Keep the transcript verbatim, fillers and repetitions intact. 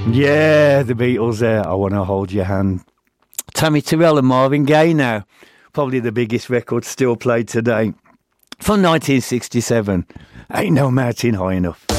Yeah, the Beatles there. I Want to Hold Your Hand. Tammy Terrell and Marvin Gaye now. Probably the biggest record still played today. From nineteen sixty-seven. Ain't No Mountain High Enough.